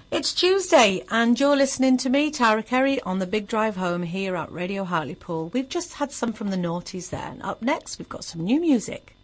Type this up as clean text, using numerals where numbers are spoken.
It's Tuesday and you're listening to me, Tara Kerry, on the Big Drive Home here at Radio Hartlepool. We've just had some from the noughties there, and up next we've got some new music.